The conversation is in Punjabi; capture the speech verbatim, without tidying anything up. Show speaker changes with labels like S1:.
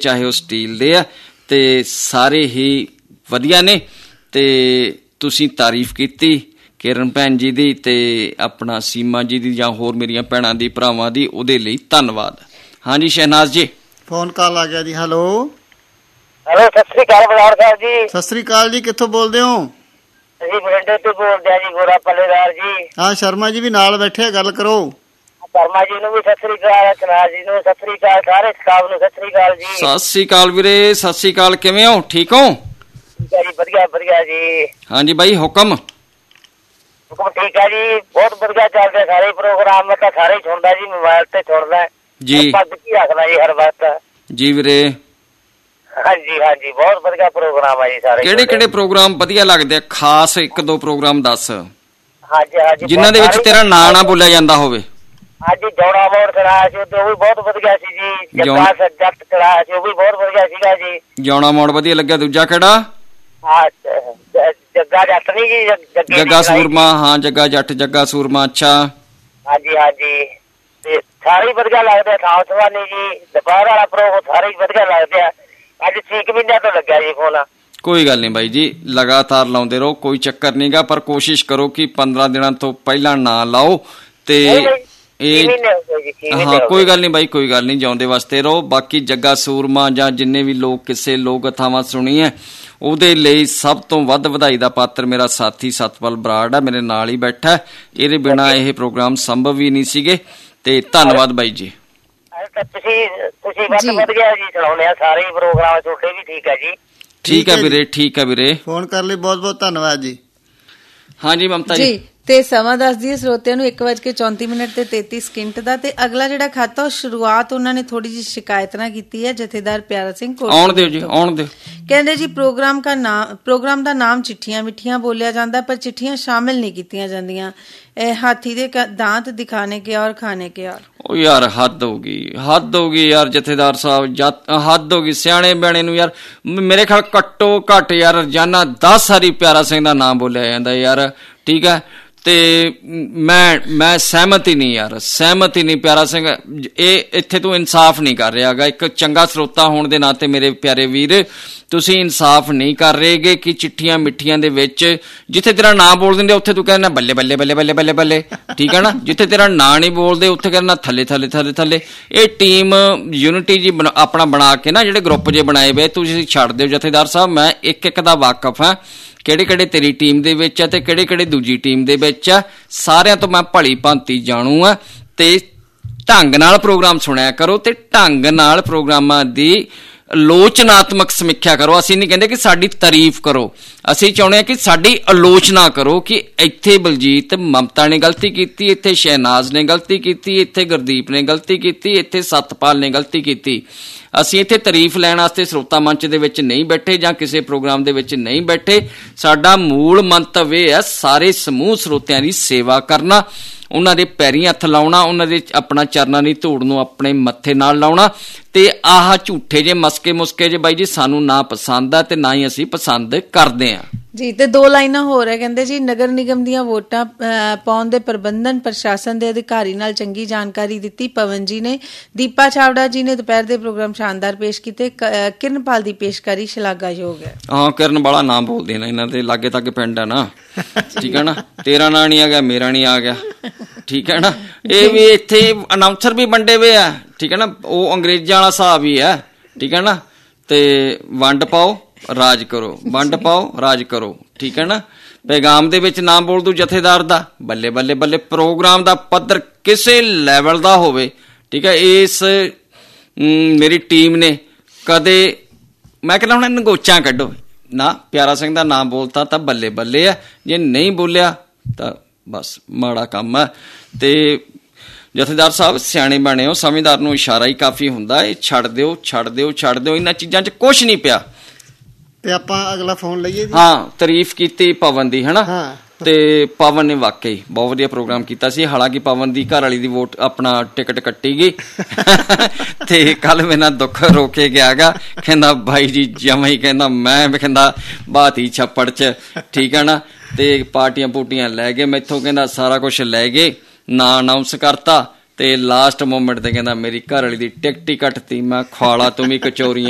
S1: ਚਾਹੇ ਉਹ ਸਟੀਲ ਦੇ ਆ, ਤੇ ਸਾਰੇ ਹੀ ਵਧੀਆ ਨੇ। ਤੇ ਤੁਸੀਂ ਤਾਰੀਫ ਕੀਤੀ ਕਿਰਨ ਭੈਣ ਜੀ ਦੀ ਤੇ ਆਪਣਾ ਸੀਮਾ ਜੀ ਦੀ ਜਾਂ ਹੋਰ ਮੇਰੀਆਂ ਭੈਣਾਂ ਦੀ ਭਰਾਵਾਂ ਦੀ, ਉਹਦੇ ਲਈ ਧੰਨਵਾਦ। ਹਾਂਜੀ ਸ਼ਹਿਨਾਜ਼ ਜੀ,
S2: ਫੋਨ ਕਾਲ ਆ ਗਿਆ ਜੀ। ਹੈਲੋ
S3: ਹੈਲੋ, ਸਤਿ ਸ੍ਰੀ ਅਕਾਲ ਬਰਾੜ ਸਾਹਿਬ ਜੀ।
S2: ਸਤਿ ਸ੍ਰੀ ਅਕਾਲ ਜੀ, ਕਿੱਥੋਂ ਬੋਲਦੇ ਹੋ?
S3: ਅਸੀਂ ਬਰਿੰਡੇ ਤੋਂ ਬੋਲਦੇ ਹਾਂ ਜੀ, ਗੋਰਾ ਪੱਲੇਦਾਰ ਜੀ।
S2: ਹਾਂ, ਸ਼ਰਮਾ ਜੀ ਵੀ ਨਾਲ ਬੈਠੇ, ਗੱਲ ਕਰੋ।
S3: ਸ਼ਰਮਾ ਜੀ ਨੂੰ ਵੀ ਸਤਿ ਸ੍ਰੀ ਅਕਾਲ, ਚਨਾਰ ਜੀ ਨੂੰ ਸਤਿ ਸ੍ਰੀ ਅਕਾਲ, ਸਾਰੇ ਸਟਾਫ ਨੂੰ ਸਤਿ ਸ੍ਰੀ ਅਕਾਲ ਜੀ।
S1: ਸਤਿ ਸ੍ਰੀ ਅਕਾਲ ਵੀਰੇ, ਸਤਿ ਸ੍ਰੀ ਅਕਾਲ। ਕਿਵੇਂ ਹੋ? ਠੀਕ ਹੋ?
S3: ਠੀਕ ਹੈ ਜੀ, ਵਧੀਆ ਵਧੀਆ ਜੀ।
S1: ਹਾਂਜੀ ਬਾਈ, ਹੁਕਮ
S3: ਹੁਕਮ ਠੀਕ ਹੈ ਜੀ, ਬਹੁਤ ਵਧੀਆ ਚੱਲਦੇ ਸਾਰੇ ਪ੍ਰੋਗਰਾਮ। ਮੈਂ ਤਾਂ ਸਾਰੇ ਹੀ ਸੁਣਦਾ ਜੀ, ਮੋਬਾਇਲ ਤੇ ਸੁਣਦਾ ਜੀ, ਪੱਗ ਕੀ ਰੱਖਦਾ ਜੀ ਹਰ ਵਕਤ ਜੀ ਵੀਰੇ। ਹਾਂਜੀ ਹਾਂਜੀ, ਬਹੁਤ ਵਧੀਆ ਪ੍ਰੋਗਰਾਮ ਆ ਜੀ ਸਾਰੇ। ਕਿਹੜੇ ਕਿਹੜੇ ਪ੍ਰੋਗਰਾਮ ਵਧੀਆ ਲੱਗਦੇ ਆ? ਖਾਸ ਇੱਕ ਦੋ ਪ੍ਰੋਗਰਾਮ ਦੱਸ। ਹਾਂਜੀ ਹਾਂਜੀ, ਜਿਨ੍ਹਾਂ ਦੇ ਵਿੱਚ ਤੇਰਾ ਨਾਂ ਨਾ ਬੋਲਿਆ ਜਾਂਦਾ ਹੋਵੇ। ਹਾਂਜੀ, ਜੌੜਾ ਮੋੜ ਚੜਾਇਆ ਸੀ, ਉਹ ਵੀ ਬਹੁਤ ਵਧੀਆ ਸੀ ਜੀ। ਜੱਗਾ ਜੱਟ ਚੜਾਇਆ ਸੀ, ਉਹ ਵੀ ਬਹੁਤ ਵਧੀਆ ਸੀਗਾ ਜੀ। ਜੌੜਾ ਮੋੜ ਵਧੀਆ ਲੱਗਿਆ। ਦੂਜਾ ਕਿਹੜਾ? ਹਾਂ, ਜੱਗਾ ਜੱਟ ਨੀ ਜੀ, ਜੱਗਾ ਸੂਰਮਾ। ਹਾਂ, ਜੱਗਾ ਜੱਟ, ਜੱਗਾ ਸੂਰਮਾ। ਅੱਛਾ, ਹਾਂਜੀ ਹਾਂਜੀ, ਤੇ ਸਾਰੇ ਹੀ ਵਧੀਆ ਲੱਗਦੇ। ਥਾਂ ਸਵਾਨੀ ਜੀ, ਦੁਪਹਿਰ ਵਾਲਾ ਪ੍ਰੋਗਰਾਮ ਸਾਰੇ ਹੀ ਵਧੀਆ ਲੱਗਦੇ ਆ। ਅੱਜ ਛੇ ਮਹੀਨਿਆਂ ਤੋਂ ਲੱਗਿਆ ਜੀ ਫੋਨ। ਕੋਈ ਗੱਲ ਨਹੀਂ ਬਾਈ ਜੀ, ਲਗਾਤਾਰ ਲਾਉਂਦੇ ਰਹੋ, ਕੋਈ ਚੱਕਰ ਨੀ ਗਾ, ਪਰ ਕੋਸ਼ਿਸ਼ ਕਰੋ ਕਿ ਪੰਦਰਾਂ ਦਿਨਾਂ ਤੋਂ ਪਹਿਲਾਂ ਨਾ ਲਾਓ। ਤੇ ਇਹ ਹਾਂ, ਕੋਈ ਗੱਲ ਨਹੀਂ ਬਾਈ, ਕੋਈ ਗੱਲ ਨਹੀਂ, ਜਿਉਂਦੇ ਵਾਸਤੇ ਰਹੋ। ਬਾਕੀ ਜੱਗਾ ਸੂਰਮਾ ਜਾਂ ਜਿੰਨੇ ਵੀ ਲੋਕ ਕਿਸੇ ਲੋਕ ਕਥਾਵਾਂ ਸੁਣੀ ਹੈ, ਉਹਦੇ ਲਈ ਸਭ ਤੋਂ ਵੱਧ ਵਧਾਈ ਦਾ ਪਾਤਰ ਮੇਰਾ ਸਾਥੀ ਸਤਪਾਲ ਬਰਾੜ ਆ, ਮੇਰੇ ਨਾਲ ਹੀ ਬੈਠਾ। ਇਹਦੇ ਬਿਨਾਂ ਇਹ ਪ੍ਰੋਗਰਾਮ ਸੰਭਵ ਹੀ ਨਹੀਂ ਸੀਗੇ। ਤੇ ਧੰਨਵਾਦ ਬਾਈ ਜੀ। ਤੁਸੀਂ ਤੁਸੀਂ ਵੱਧ ਵਧੀਆ ਜੀ ਸੁਣਾਉਂਦੇ ਆ ਸਾਰੇ ਪ੍ਰੋਗਰਾਮ, ਤੁਹਾਡੇ ਵੀ ਠੀਕ ਹੈ ਜੀ। ਠੀਕ ਹੈ ਵੀਰੇ, ਠੀਕ ਹੈ ਵੀਰੇ। ਫੋਨ ਕਰਨ ਲਈ ਬਹੁਤ ਬਹੁਤ ਧੰਨਵਾਦ ਜੀ। ਹਾਂਜੀ ਮਮਤਾ ਜੀ,
S4: ਤੇ ਸਮਾਂ ਦੱਸਦੀ ਹੈ ਸਰੋਤਿਆਂ ਨੂੰ ਇੱਕ ਵੱਜ ਕੇ ਚੌਂਤੀ ਮਿੰਟ ਤੇ ਤੇਤੀ ਸਕਿੰਟ ਦਾ। ਤੇ ਅਗਲਾ ਜਿਹੜਾ ਖਾਤਾ, ਉਹ ਸ਼ੁਰੂਆਤ ਉਹਨਾਂ ਨੇ ਥੋੜੀ ਜਿਹੀ ਸ਼ਿਕਾਇਤ ਨਾਲ ਕੀਤੀ ਹੈ। ਜਥੇਦਾਰ ਪਿਆਰਾ ਸਿੰਘ
S1: ਆਉਣ ਦਿਓ ਜੀ, ਆਉਣ ਦਿਓ।
S4: ਕਹਿੰਦੇ ਜੀ ਪ੍ਰੋਗਰਾਮ ਦਾ ਨਾਮ ਪ੍ਰੋਗਰਾਮ ਦਾ ਨਾਮ ਚਿੱਠੀਆਂ ਮਿੱਠੀਆਂ ਬੋਲਿਆ ਜਾਂਦਾ, ਪਰ ਚਿੱਠੀਆਂ ਸ਼ਾਮਿਲ ਨਹੀਂ ਕੀਤੀਆਂ ਜਾਂਦੀਆਂ। ਇਹ ਹਾਥੀ ਦੇ ਦਾਂਤ ਦਿਖਾਣੇ ਕੇ ਔਰ ਖਾਣੇ ਕੇ ਔਰ। ਉਹ ਯਾਰ ਹੱਦ ਹੋ ਗਈ, ਹੱਦ ਹੋ ਗਈ ਯਾਰ ਜਥੇਦਾਰ ਸਾਹਿਬ, ਹੱਦ ਹੋ ਗਈ। ਸਿਆਣੇ ਬਿਆਣੇ ਨੂੰ ਯਾਰ ਮੇਰੇ ਖਿਆਲ ਘੱਟੋ ਘੱਟ ਯਾਰ ਰੋਜ਼ਾਨਾ ਦਸ ਵਾਰੀ ਪਿਆਰਾ ਸਿੰਘ ਦਾ ਨਾਮ ਬੋਲਿਆ ਜਾਂਦਾ ਯਾਰ, ਠੀਕ ਹੈ। ਤੇ ਮੈਂ ਮੈਂ ਸਹਿਮਤ ਹੀ ਨਹੀਂ ਯਾਰ, ਸਹਿਮਤ ਹੀ ਨਹੀਂ। ਪਿਆਰਾ ਸਿੰਘ, ਇਹ ਇੱਥੇ ਤੂੰ ਇਨਸਾਫ ਨਹੀਂ ਕਰ ਰਿਹਾ ਹੈਗਾ। ਇੱਕ ਚੰਗਾ ਸਰੋਤਾ ਹੋਣ ਦੇ ਨਾਤੇ ਮੇਰੇ ਪਿਆਰੇ ਵੀਰ, ਤੁਸੀਂ ਇਨਸਾਫ ਨਹੀਂ ਕਰ ਰਹੇਗੇ ਕਿ ਚਿੱਠੀਆਂ ਮਿੱਠੀਆਂ ਦੇ ਵਿੱਚ ਜਿੱਥੇ ਤੇਰਾ ਨਾਂ ਬੋਲ ਦਿੰਦੇ ਉੱਥੇ ਤੂੰ ਕਹਿੰਦਾ ਬੱਲੇ ਬੱਲੇ ਬੱਲੇ ਬੱਲੇ ਬੱਲੇ ਬੱਲੇ, ਠੀਕ ਹੈ ਨਾ। ਜਿੱਥੇ ਤੇਰਾ ਨਾਂ ਨਹੀਂ ਬੋਲਦੇ ਉੱਥੇ ਕਹਿੰਦਾ ਥੱਲੇ ਥੱਲੇ ਥੱਲੇ ਥੱਲੇ। ਇਹ ਟੀਮ ਯੂਨਿਟੀ ਜੀ ਆਪਣਾ ਬਣਾ ਕੇ ਨਾ ਜਿਹੜੇ ਗਰੁੱਪ ਜੇ ਬਣਾਏ ਵੇ, ਤੁਸੀਂ ਛੱਡ ਦਿਓ ਜਥੇਦਾਰ ਸਾਹਿਬ। ਮੈਂ ਇੱਕ ਇੱਕ ਦਾ ਵਾਕਫ ਹਾਂ, ਕਿਹੜੇ ਕਿਹੜੇ ਤੇਰੀ ਟੀਮ ਦੇ ਵਿੱਚ ਆ ਤੇ ਕਿਹੜੇ ਕਿਹੜੇ ਦੂਜੀ ਟੀਮ ਦੇ ਵਿੱਚ ਆ। ਸਾਰਿਆਂ ਤੋਂ ਮੈਂ ਭਲੀ ਭਾਂਤੀ ਜਾਣੂ ਆ। ਤੇ ਢੰਗ ਨਾਲ ਪ੍ਰੋਗਰਾਮ ਸੁਣਿਆ ਕਰੋ ਤੇ ਢੰਗ ਨਾਲ ਪ੍ਰੋਗਰਾਮਾਂ ਦੀ ਆਲੋਚਨਾਤਮਕ ਸਮੀਖਿਆ ਕਰੋ। ਅਸੀਂ ਨਹੀਂ ਕਹਿੰਦੇ ਕਿ ਸਾਡੀ ਤਾਰੀਫ ਕਰੋ, ਅਸੀਂ ਚਾਹੁੰਦੇ ਹਾਂ ਕਿ ਸਾਡੀ ਆਲੋਚਨਾ ਕਰੋ ਕਿ ਇੱਥੇ ਬਲਜੀਤ ਮਮਤਾ ਨੇ ਗਲਤੀ ਕੀਤੀ, ਇੱਥੇ ਸ਼ਹਿਨਾਜ਼ ਨੇ ਗਲਤੀ ਕੀਤੀ, ਇੱਥੇ ਗੁਰਦੀਪ ਨੇ ਗਲਤੀ ਕੀਤੀ, ਇੱਥੇ ਸਤਪਾਲ ਨੇ ਗਲਤੀ ਕੀਤੀ। ਅਸੀਂ ਇੱਥੇ ਤਾਰੀਫ ਲੈਣ ਵਾਸਤੇ ਸਰੋਤਾ ਮੰਚ ਦੇ ਵਿੱਚ ਨਹੀਂ ਬੈਠੇ ਜਾਂ ਕਿਸੇ ਪ੍ਰੋਗਰਾਮ ਦੇ ਵਿੱਚ ਨਹੀਂ ਬੈਠੇ। ਸਾਡਾ ਮੂਲ ਮੰਤਵ ਇਹ ਹੈ ਸਾਰੇ ਸਮੂਹ ਸਰੋਤਿਆਂ ਦੀ ਸੇਵਾ ਕਰਨਾ, ਉਹਨਾਂ ਦੇ ਪੈਰੀਂ ਹੱਥ ਲਾਉਣਾ, ਉਹਨਾਂ ਦੇ ਆਪਣਾ ਚਰਨਾਂ ਦੀ ਧੂੜ ਨੂੰ ਆਪਣੇ ਮੱਥੇ ਨਾਲ ਲਾਉਣਾ। ਤੇ ਆਹ ਝੂਠੇ ਜੇ ਮਸਕੇ ਮੁਸਕੇ ਜੇ ਬਾਈ ਜੀ ਸਾਨੂੰ ਨਾ ਪਸੰਦ ਆ ਤੇ ਨਾ ਹੀ ਅਸੀਂ ਪਸੰਦ ਕਰਦੇ ਹਾਂ ਜੀ। ਤੇ ਦੋ ਲਾਈਨਾਂ ਹੋਰ ਹੈ, ਕਹਿੰਦੇ ਜੀ ਨਗਰ ਨਿਗਮ ਦੀਆਂ ਵੋਟਾਂ ਪਾਉਣ ਦੇ ਪ੍ਰਬੰਧਨ ਪ੍ਰਸ਼ਾਸਨ ਦੇ ਅਧਿਕਾਰੀ ਨਾਲ ਚੰਗੀ ਜਾਣਕਾਰੀ ਦਿੱਤੀ ਪਵਨ ਜੀ ਨੇ। ਦੀਪਾ ਛਾਵੜਾ ਜੀ ਨੇ ਦੁਪਹਿਰ ਦੇ ਪ੍ਰੋਗਰਾਮ ਸ਼ਾਨਦਾਰ ਪੇਸ਼ ਕੀਤੇ। ਕਿਰਨਪਾਲ ਦੀ ਪੇਸ਼ਕਾਰੀ ਸ਼ਲਾਘਾਯੋਗ ਹੈ। ਹਾਂ,
S1: ਕਿਰਨ ਵਾਲਾ ਨਾਮ ਬੋਲਦੇ ਨਾ, ਇਹਨਾਂ ਦੇ ਲਾਗੇ ਤੱਕ ਪਿੰਡ ਹੈ ਨਾ, ਠੀਕ ਹੈ ਨਾ। ਤੇਰਾ ਨਾਂ ਨਹੀਂ ਆ ਗਿਆ, ਮੇਰਾ ਨਹੀਂ ਆ ਗਿਆ, ਠੀਕ ਹੈ ਨਾ। ਇਹ ਵੀ ਇੱਥੇ ਅਨਾਊਂਸਰ ਵੀ ਵੰਡੇ ਹੋਏ ਆ, ਠੀਕ ਹੈ ਨਾ। ਉਹ ਅੰਗਰੇਜ਼ਾਂ ਵਾਲਾ ਹਿਸਾਬ ਹੀ ਹੈ, ਠੀਕ ਹੈ ਨਾ। ਤੇ ਵੰਡ ਪਾਓ ਰਾਜ ਕਰੋ, ਵੰਡ ਪਾਓ ਰਾਜ ਕਰੋ, ਠੀਕ ਹੈ ਨਾ। ਪੈਗਾਮ ਦੇ ਵਿੱਚ ਨਾਮ ਬੋਲ ਦੂ ਜਥੇਦਾਰ ਦਾ, ਬੱਲੇ ਬੱਲੇ ਬੱਲੇ। ਪ੍ਰੋਗਰਾਮ ਦਾ ਪੱਧਰ ਕਿਸੇ ਲੈਵਲ ਦਾ ਹੋਵੇ, ਠੀਕ ਹੈ। ਇਸ ਮੇਰੀ ਟੀਮ ਨੇ ਕਦੇ, ਮੈਂ ਕਹਿੰਦਾ ਹੁਣ ਨਗੋਚਾਂ ਕੱਢੋ ਨਾ, ਪਿਆਰਾ ਸਿੰਘ ਦਾ ਨਾਮ ਬੋਲਤਾ ਤਾਂ ਬੱਲੇ ਬੱਲੇ ਆ, ਜੇ ਨਹੀਂ ਬੋਲਿਆ ਤਾਂ ਬਸ ਮਾੜਾ ਕੰਮ ਆ। ਤੇ ਜਥੇਦਾਰ ਸਾਹਿਬ ਸਿਆਣੇ ਬਣੇ ਹੋ, ਸਮਝਦਾਰ ਨੂੰ ਇਸ਼ਾਰਾ ਹੀ ਕਾਫੀ ਹੁੰਦਾ। ਇਹ ਛੱਡ ਦਿਓ ਛੱਡ ਦਿਓ ਛੱਡ ਦਿਓ, ਇਹਨਾਂ ਚੀਜ਼ਾਂ 'ਚ ਕੁਛ ਨਹੀਂ ਪਿਆ।
S2: ਤੇ ਆਪਾਂ ਅਗਲਾ ਫੋਨ ਲਈਏ ਜੀ।
S1: ਹਾਂ, ਤਾਰੀਫ ਕੀਤੀ ਪਵਨ ਦੀ, ਹਨਾ। ਤੇ ਪਵਨ ਨੇ ਵਾਕਈ ਬਹੁਤ ਵਧੀਆ ਪ੍ਰੋਗਰਾਮ ਕੀਤਾ ਸੀ। ਹਾਲਾਂਕਿ ਪਵਨ ਦੀ ਘਰ ਵਾਲੀ ਦੀ ਵੋਟ ਆਪਣਾ ਟਿਕਟ ਕੱਟੀ ਗਈ ਤੇ ਕੱਲ ਮੇਰੇ ਨਾਲ ਦੁੱਖ ਰੋ ਕੇ ਗਿਆ ਗਾ, ਕਹਿੰਦਾ ਬਾਈ ਜੀ ਜਮਾਂ ਹੀ, ਕਹਿੰਦਾ ਮੈਂ ਕਹਿੰਦਾ ਬਾਤੀ ਛੱਪੜ 'ਚ, ਠੀਕ ਹੈ ਨਾ। ਤੇ ਪਾਰਟੀਆਂ ਪੂਟੀਆਂ ਲੈ ਗਏ ਮੈਥੋਂ, ਕਹਿੰਦਾ ਸਾਰਾ ਕੁਛ ਲੈ ਗਏ, ਨਾਂ ਅਨਾਊਂਸ ਕਰਤਾ ਤੇ ਲਾਸਟ ਮੂਮੈਂਟ ਤੇ ਕਹਿੰਦਾ ਮੇਰੀ ਘਰ ਵਾਲੀ ਦੀ ਟਿਕਟ ਹੀ ਕੱਟਤੀ। ਮੈਂ ਖਵਾਲਾ ਤੂੰ ਵੀ ਕਚੋਰੀਆਂ